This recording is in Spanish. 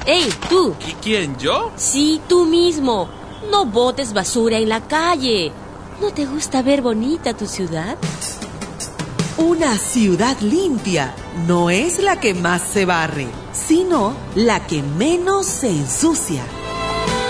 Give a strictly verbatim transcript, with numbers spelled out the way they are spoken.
¡Ey, tú! ¿Y quién, yo? Sí, tú mismo. No botes basura en la calle. ¿No te gusta ver bonita tu ciudad? Una ciudad limpia no es la que más se barre, sino la que menos se ensucia.